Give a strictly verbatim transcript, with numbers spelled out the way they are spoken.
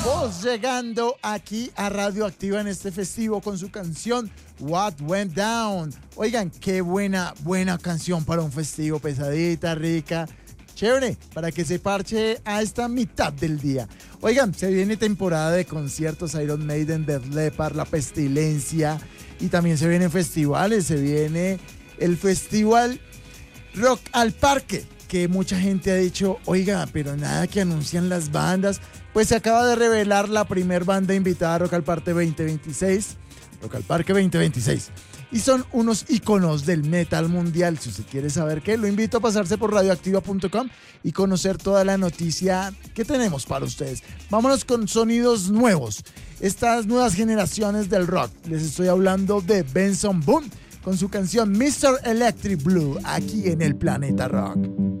Voz llegando aquí a Radioactiva en este festivo con su canción What Went Down. Oigan, qué buena, buena canción para un festivo, pesadita, rica, chévere, para que se parche a esta mitad del día. Oigan, se viene temporada de conciertos, Iron Maiden, Def Leppard, La Pestilencia, y también se vienen festivales, se viene el festival Rock al Parque, que mucha gente ha dicho, oiga, pero nada que anuncian las bandas. Pues se acaba de revelar la primer banda invitada a Rock al Parque veinte veintiséis. Rock al Parque veinte veintiséis. Y son unos íconos del metal mundial. Si usted quiere saber qué, lo invito a pasarse por radioactiva punto com y conocer toda la noticia que tenemos para ustedes. Vámonos con sonidos nuevos. Estas nuevas generaciones del rock. Les estoy hablando de Benson Boone con su canción mister Electric Blue aquí en el Planeta Rock.